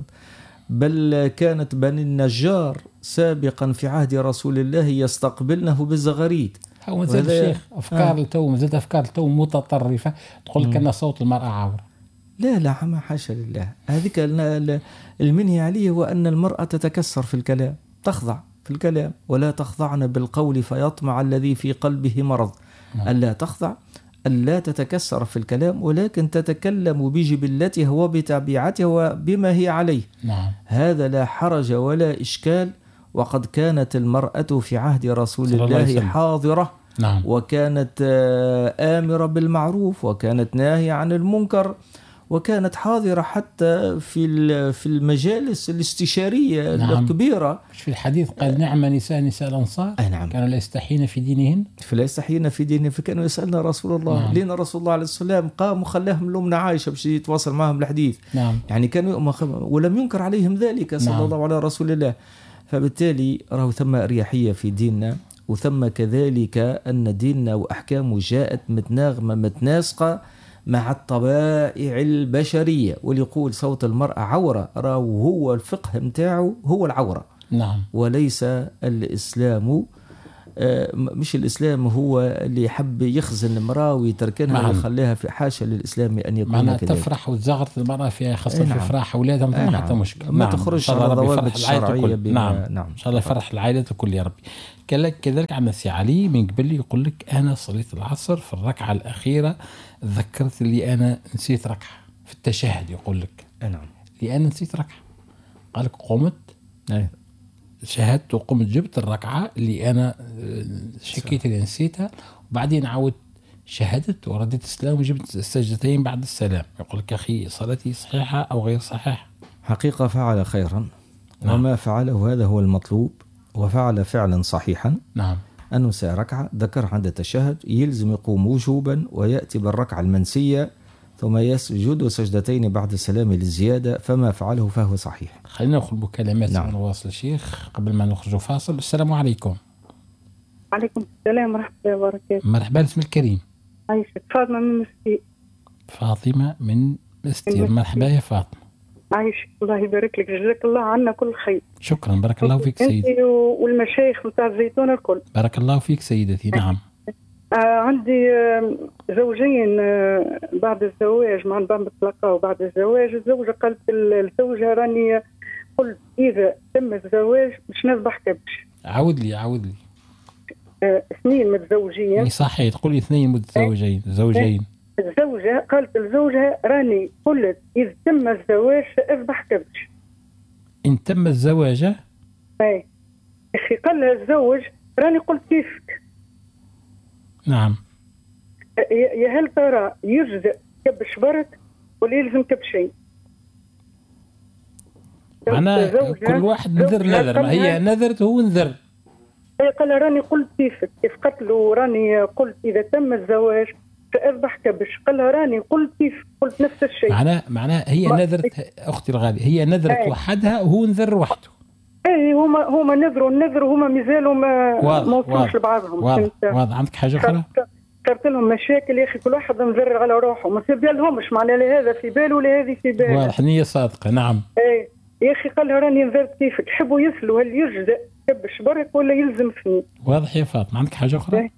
بل كانت بني النجار سابقا في عهد رسول الله يستقبلنه بالزغريد. هو زاد الشيخ أفكار التو متطرفة، تقول لك أن صوت المرأة عورة. لا ما حاشا لله، هذيك المنهي عليه هو أن المرأة تتكسر في الكلام، تخضع في الكلام، ولا تخضعن بالقول فيطمع الذي في قلبه مرض. ألا تخضع، ألا تتكسر في الكلام، ولكن تتكلم بجبلتها وبطبيعتها وبما هي عليه. نعم. هذا لا حرج ولا إشكال. وقد كانت المرأة في عهد رسول الله حاضرة، نعم. وكانت آمرة بالمعروف، وكانت ناهية عن المنكر، وكانت حاضرة حتى في المجالس الاستشارية، نعم. الكبيرة. في الحديث قال نعم نساء الأنصار، نعم. كانوا لا يستحين في دينهن، فكانوا يسألنا رسول الله، نعم. لين رسول الله عليه السلام قام وخلاهم لأمنا عائشة باش يتواصل معهم الحديث، نعم. يعني كانوا ولم ينكر عليهم ذلك صلى نعم. الله على رسول الله. فبالتالي راه ثم أريحية في ديننا، وثم كذلك أن ديننا وأحكامه جاءت متناغمة متناسقة مع الطبائع البشرية. واللي يقول صوت المرأة عورة راهو هو الفقه متاعه هو العورة. نعم. وليس الإسلام، مش الإسلام هو اللي يحب يخزن المرأة ويتركنها ويخليها في حاشا للإسلام أن يكون معناها كذلك. تفرح وتزغرط المرأة فيها خاصة في فرح أولادها ما حتى مشكلة. ما تخرج على ضوابط الشرعية. نعم. إن شاء الله يفرح العائلات الكل يا ربي. كذلك عندنا سي علي من قبل يقول لك أنا صليت العصر في الركعة الأخيرة ذكرت اللي أنا نسيت ركعة في التشهد. يقول لك نعم اللي أنا نسيت ركعة. قال لك قمت شهدت وقمت جبت الركعة اللي أنا شكيت اللي نسيتها، وبعدين عاودت شهدت ورديت السلام وجبت السجدتين بعد السلام. يقول لك أخي صلاتي صحيحة أو غير صحيحة؟ حقيقة فعل خيرا. نعم. وما فعله هذا هو المطلوب، وفعل فعلا صحيحا. نعم. أنه ركعة ذكر عند التشهد يلزم يقوم وجوبا ويأتي بالركعة المنسية ثم يسجد سجدتين بعد السلام للزيادة، فما فعله فهو صحيح. خلينا نأخذ مكالمات. نعم. ونواصل الشيخ قبل ما نخرج فاصل. السلام عليكم. عليكم السلام ورحمة الله وبركاته. مرحبا. اسم الكريم؟ عايشك. فاطمة من مستير. فاطمة من مستير. مرحبا يا فاطمة. عايشك الله يبارك لك، جزاك الله عنا كل خير. شكرا. بارك الله فيك سيدتي. انت والمشايخ متاع الزيتون الكل. بارك الله فيك سيدتي. نعم. عندي زوجين بعد الزواج، مع بعض تلاقاو بعد الزواج. الزوجة قالت الزوجة راني قلت إذا تم الزواج مش نذبح كبش. عاود لي. اثنين متزوجين. صحيح تقول لي اثنين متزوجين. زوجين. الزوجة قالت الزوجة راني قلت إذا تم الزواج سأذبح كبش. إن تم الزواج؟ أي أخي قال لها الزوج راني قلت كيفك. نعم. يا هل ترى يجزئ كبش برك ولا يلزم كبشين؟ معناه كل واحد نذر. ما هي نذرت هو نذر. قال راني قلت كيفك، كيف قتلوا راني قلت إذا تم الزواج سأذبح كبش. قال راني قلت كيف قلت نفس الشيء. معناه هي نذرت أختي الغالية، هي نذرت وحدها وهو نذر وحده. اي هما نذروا هما مازالوا ما وصلوش لبعضهم. واضح. عندك حاجة أخرى؟ صارت لهم مشاكل يا أخي، كل واحد مزرر على روحه، ما في بالهمش معناه لهذا في باله ولا هذه في باله. واضح. نية صادقة. نعم. اي يا أخي قال راني نذرت كيفك. حبوا يسلوا هل يجزئ كبش برك ولا يلزم فيه. واضح يا فاطمة. عندك حاجة أخرى؟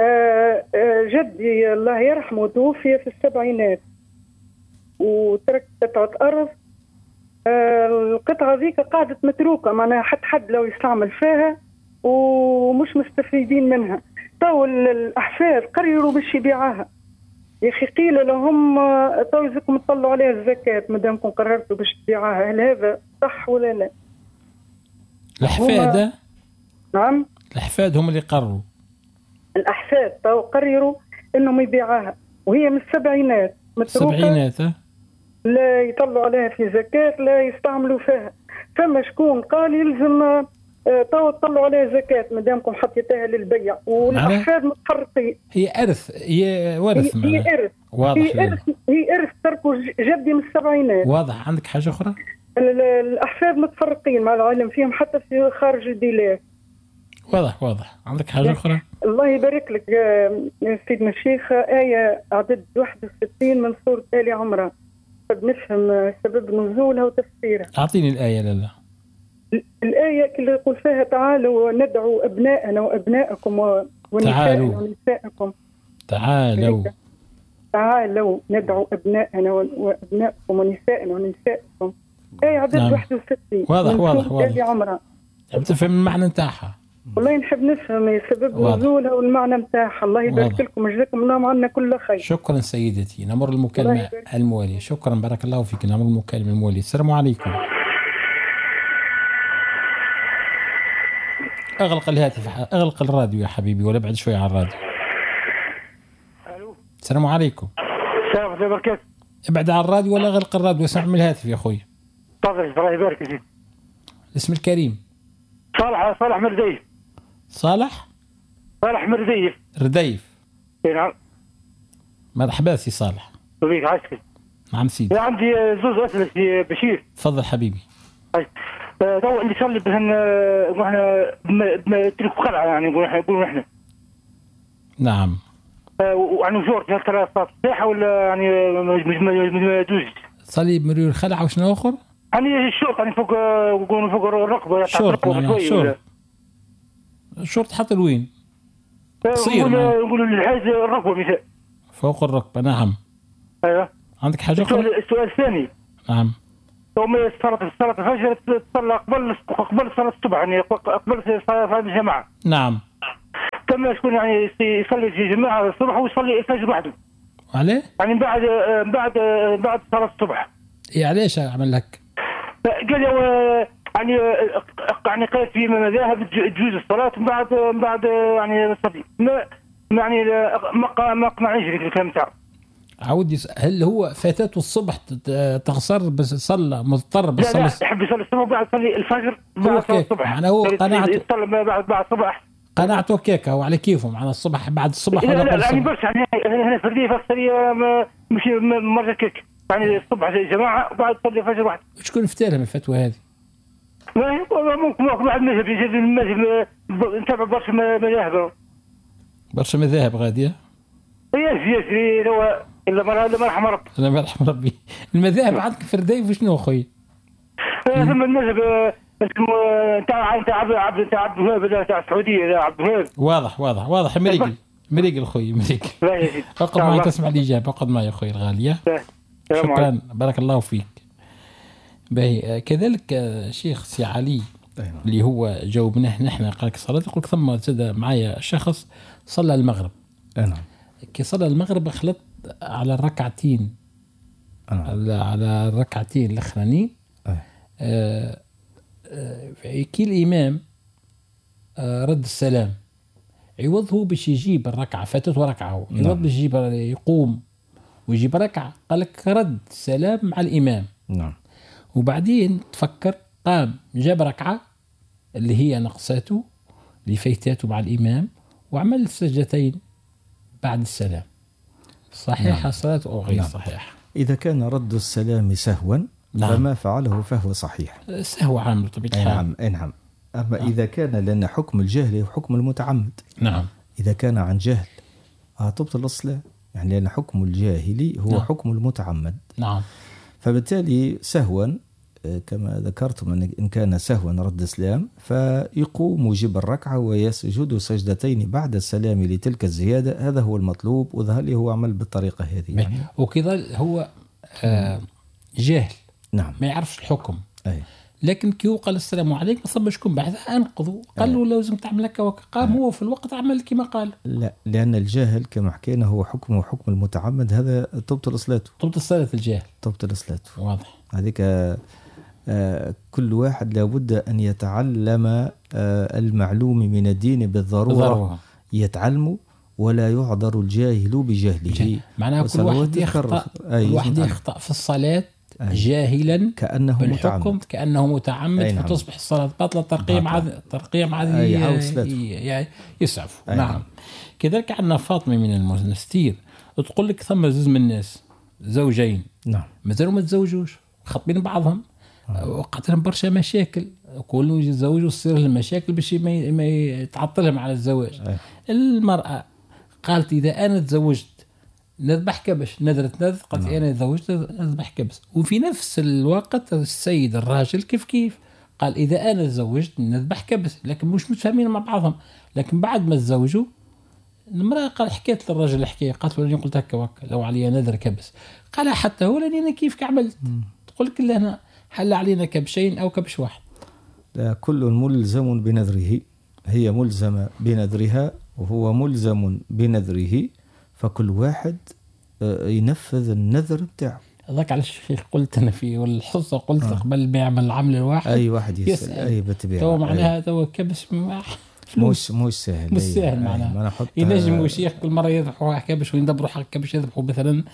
جدي الله يرحمه توفي في السبعينات وترك قطعة أرض. القطعة ذيك قاعدة متروكة، معناها حد لو يستعمل فيها ومش مستفيدين منها. تو الأحفاد قرروا باش يبيعوها. يا أخي قيل لهم تو لازمكم تطلعوا عليها الزكاة مادامكم قررتوا باش تبيعوها. هل هذا صح ولا لا؟ الأحفاد؟ نعم. الأحفاد هم اللي قرروا. الأحفاد تو قرروا إنهم يبيعوها وهي من السبعينات متروكة. السبعينات لا يطلعوا عليها في زكاة لا يستعملوا فيها. فما شكون قال يلزم تطلعوا عليها زكاة مادامكم حطيتها للبيع. والأحفاد متفرقين. هي إرث. هي ورث. هي إرث. واضح. هي إرث تركوا جدي من السبعينات. واضح. عندك حاجة أخرى؟ الأحفاد متفرقين مع العلم فيهم حتى في خارج البلاد. واضح. عندك حاجة أخرى؟ الله يبارك لك سيدنا الشيخ. آية عدد 61 من سورة آل عمران قد نفهم سبب نزولها وتفسيرها. أعطيني الآية. لا الآية اللي يقول فيها تعالوا ندعو أبناءنا وأبناءكم ونساءنا ونساءكم. تعالوا ندعو أبناءنا وأبناءكم ونساءنا ونساءكم. آية عدد 61. واضح. عمران. تحب تفهم المعنى نتاعها؟ والله نحب نفهم سبب نزولها والمعنى نتاعها. الله يبارك لكم وجزاكم الله عنا كل خير. شكرا سيدتي. نمر المكالمة الموالية. شكرا. بارك الله فيك. نمر المكالمة الموالية. السلام عليكم. أغلق الهاتف، أغلق الراديو يا حبيبي ولا بعد شوي على الراديو. ألو. السلام عليكم. السلام ورحمة الله وبركاته. ابعد على الراديو ولا أغلق الراديو واسمع من الهاتف يا أخوي. تفضل. الله يبارك فيك. الاسم الكريم؟ صالح مرديف. صالح رديف. نعم. مرحبا سي صالح. وبيك عايشك. نعم سيدي. عندي زوز أسئلة سي بشير. تفضل حبيبي. تو اللي صار بهن احنا تلك قلعة يعني نقولوا احنا. نعم. يعني زورت هل ترى صلاة صحيحة ولا يعني ما يجوز؟ صلي مرور الخلع وشنو اخر؟ يعني الشورت يعني فوق يقولون فوق الركبة شورت شورت حط الوين؟ يقولوا الحاج الركبة مثال فوق الركبة. نعم. ايوه. عندك حاجة أخرى؟ السؤال الثاني. نعم. يوم صلاة الفجر تصلى قبل صلاة الصبح يعني قبل صلاة الجماعة. نعم. كما شكون يعني يصلي في جماعة الصبح ويصلي الفجر وحده. عليه؟ يعني بعد صلاة الصبح. إيه علاش عمل لك؟ قال يعني قال في مذاهب تجوز الصلاة بعد يعني الصبي ما يعني ما قنعنيش ذيك الكلام تاعو. عودي هل هو فاتته الصبح تغسر بس صلى مضطر بس لا يحب يصلي الصبح بعد يصلي الفجر بعد الصبح معناه هو قناعته يصلي بعد الصبح قناعته كيكه وعلى كيفه معناه الصبح بعد الصبح ولا لا يعني بس يعني هنا فرديه فاكثريه مش مرة كيك يعني الصبح زي جماعه وبعد تصلي الفجر واحد. شكون افتالها من الفتوى هذه؟ ممكن واحد مذهب يجي المذهب نتابع برشا مذاهب غاديه يجري هو إلا ما رحم ربي. لا ما رحم ربي. المذاهب عندك فردي وشنو أخوي؟ ثم المذهب تاع عبد الوهاب تاع السعودية عبد الوهاب. واضح مريقل أخوي مريقل. أقعد معي تسمع الإجابة. أقعد معي أخوي الغالية. شكرا بارك الله فيك. باهي كذلك شيخ سي علي اللي هو جاوبناه نحن قال لك صلاة يقول ثم زاد معايا شخص صلى المغرب. نعم. كي صلى المغرب خلط على الركعتين على الركعتين الاخرانيين كي الامام رد السلام عوضه باش يجيب الركعه فاتته ركعه عوض باش يجيب يقوم ويجيب ركعه قال لك رد السلام مع الامام. نعم. وبعدين تفكر قام جاب ركعه اللي هي نقصاته اللي فايتاته مع الامام وعمل سجدتين بعد السلام. صحيح الصلاة أو غير صحيح؟ إذا كان رد السلام سهوا فما فعله فهو صحيح. سهو عامل طبيعة الحال. نعم. أما إذا كان لأن حكم الجهل هو حكم المتعمد. نعم. إذا كان عن جهل تبطل الصلاة يعني لأن حكم الجاهلي هو حكم المتعمد. نعم. فبالتالي سهوا كما ذكرتم إن كان سهوا رد السلام فيقوم ويجيب الركعة ويسجد سجدتين بعد السلام لتلك الزيادة. هذا هو المطلوب وظهر لي هو عمل بالطريقة هذه يعني. وكذا هو جاهل. نعم. ما يعرفش الحكم. لكن كي قال السلام عليكم ما صبش شكون بعد أنقذوا قال له لازم تعمل لك قام هو في الوقت عمل كما قال. لا لأن الجاهل كما حكينا هو حكمه حكم المتعمد هذا تبطل صلاته. تبطل صلاة الجاهل. تبطل صلاته. واضح. هذيك كل واحد لابد أن يتعلم المعلوم من الدين بالضرورة يتعلمه ولا يعذر الجاهل بجهله. معناها كل واحد يخطأ في الصلاة جاهلا كأنه متعمد كأنه فتصبح الصلاة باطلة ترقيم عادي يسعف. نعم. كذلك عندنا فاطمة من المنستير تقول لك ثم زوج من الناس زوجين نعم مازالوا ما تزوجوش خاطبين بعضهم وقعت لهم برشا مشاكل كلهم يتزوجوا تصير لهم مشاكل باش ما يتعطلهم على الزواج. المرأة قالت إذا أنا تزوجت نذبح كبش نذرت قالت أنا تزوجت نذبح كبش. وفي نفس الوقت السيد الراجل كيف قال إذا أنا تزوجت نذبح كبش لكن مش متفاهمين مع بعضهم. لكن بعد ما تزوجوا المرأة قال حكيت للرجل الحكاية قالت له قلت هكا لو علي نذر كبس قال حتى هو لأني أنا كيف عملت تقول لك لنا حل علينا كبشين أو كبش واحد. كل ملزم بنذره هي ملزمة بنذرها وهو ملزم بنذره فكل واحد ينفذ النذر بتاعه. هذاك على الشيخ قلت أنا في الحصة قلت قبل ما يعمل العمل الواحد أي واحد يسأل أي بتبيع تو معناها تو كبش مش سهل. مش سهل معناها ينجموا شيخ كل مرة يذبحوا كبش ويندبروا حق كبش يذبحوا مثلا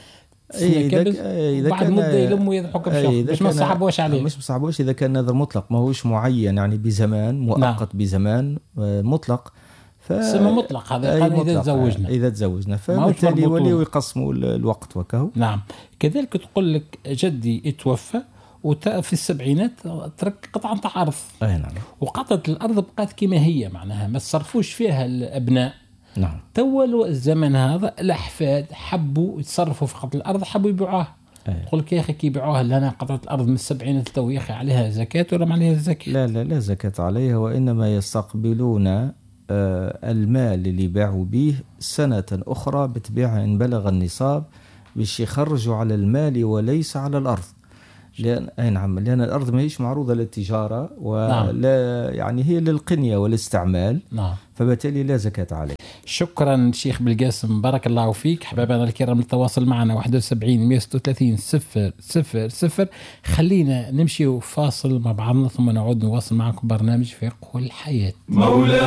إذا بعد مدة يلموا يذبحوا كبش مش مصعبوش عليه مش مصعبوش إذا كان نذر مطلق ما هوش معين يعني بزمان مؤقت بزمان مطلق سمى مطلق هذا إذا تزوجنا فبالتالي وليوا يقسموا الوقت وكهو. نعم. كذلك تقول لك جدي اتوفى في السبعينات ترك قطعة أرض نعم. وقطعة الأرض بقات كما هي معناها ما تصرفوش فيها الأبناء نعم. تو الزمن هذا الأحفاد حبوا يتصرفوا في قطع الأرض، حبوا يبيعوها. يقول لك يا أخي كي يبيعوها لنا قطعة الأرض من 70 تو يا أخي عليها زكاة ولا ما عليها زكاة؟ لا زكاة عليها، وإنما يستقبلون المال اللي باعوا به سنة أخرى بتبيعها إن بلغ النصاب، باش يخرجوا على المال وليس على الأرض. لأن الأرض ما هيش معروضة للتجارة ولا يعني هي للقنية والاستعمال. فبالتالي لا زكاة عليه. شكرا شيخ بالقاسم، بارك الله فيك. حبايبنا الكرام التواصل معنا 71 136 000. خلينا نمشي وفاصل مع بعضنا ثم نعود نواصل معكم برنامج فقه الحياة.